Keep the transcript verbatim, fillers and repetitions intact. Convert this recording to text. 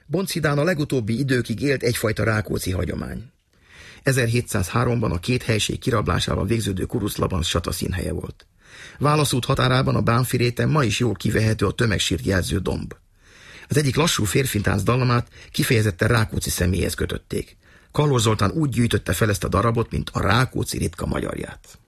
Boncidán a legutóbbi időkig élt egyfajta rákóczi hagyomány. ezerhétszázháromban a két helység kirablásával végződő Kuruszlaban Sata színhelye volt. Válaszút határában a Bánfiréten ma is jól kivehető a tömegsírt jelző domb. Az egyik lassú férfitánc dallamát kifejezetten Rákóczi személyhez kötötték. Kallós Zoltán úgy gyűjtötte fel ezt a darabot, mint a Rákóczi ritka magyarját.